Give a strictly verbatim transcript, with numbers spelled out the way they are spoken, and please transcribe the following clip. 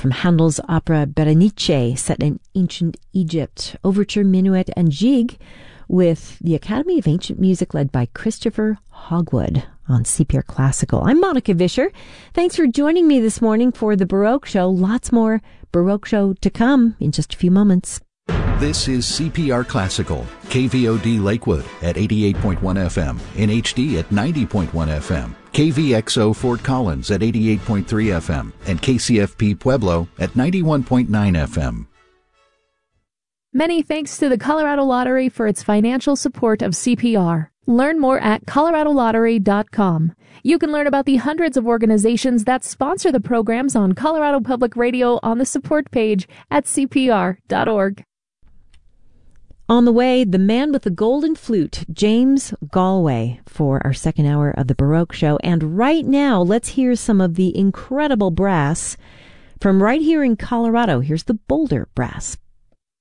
from Handel's opera Berenice, set in ancient Egypt, overture, minuet, and jig, with the Academy of Ancient Music led by Christopher Hogwood on C P R Classical. I'm Monica Vischer. Thanks for joining me this morning for the Baroque Show. Lots more Baroque Show to come in just a few moments. This is C P R Classical, K V O D Lakewood at eighty-eight point one F M, in H D at ninety point one F M, K V X O Fort Collins at eighty-eight point three F M, and K C F P Pueblo at ninety-one point nine F M. Many thanks to the Colorado Lottery for its financial support of C P R. Learn more at colorado lottery dot com. You can learn about the hundreds of organizations that sponsor the programs on Colorado Public Radio on the support page at C P R dot org. On the way, the man with the golden flute, James Galway, for our second hour of the Baroque Show. And right now, let's hear some of the incredible brass from right here in Colorado. Here's the Boulder Brass.